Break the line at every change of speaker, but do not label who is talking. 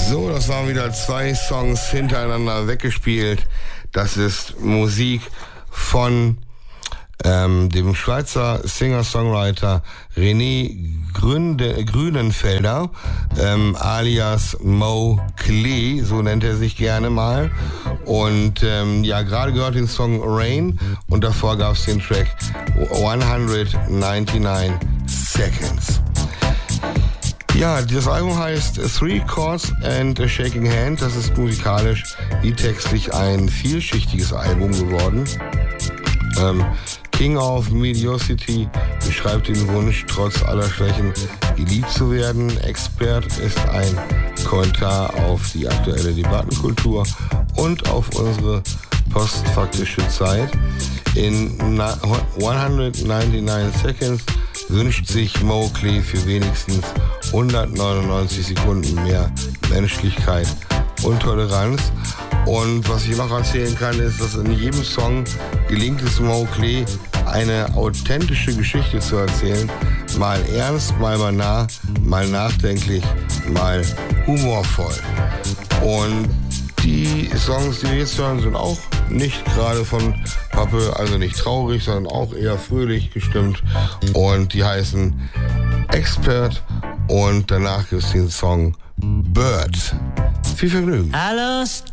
So, das waren wieder 2 Songs hintereinander weggespielt. Das ist Musik von dem Schweizer Singer-Songwriter René Grünenfelder, alias Mo Klee, so nennt er sich gerne mal. Und ja, gerade gehört den Song Rain und davor gab es den Track 199 Seconds. Ja, das Album heißt Three Chords and a Shaking Hand. Das ist musikalisch wie textlich ein vielschichtiges Album geworden. King of Mediocrity beschreibt den Wunsch, trotz aller Schwächen geliebt zu werden. Expert ist ein Kommentar auf die aktuelle Debattenkultur und auf unsere postfaktische Zeit. In 199 Seconds wünscht sich Mo Klee für wenigstens 199 Sekunden mehr Menschlichkeit und Toleranz. Und was ich noch erzählen kann, ist, dass in jedem Song gelingt es Mo Klee, eine authentische Geschichte zu erzählen. Mal ernst, mal nah, mal nachdenklich, mal humorvoll. Und die Songs, die wir jetzt hören, sind auch nicht gerade von Pappe, also nicht traurig, sondern auch eher fröhlich gestimmt. Und die heißen Expert und danach gibt es den Song Bird. Viel Vergnügen.
I lost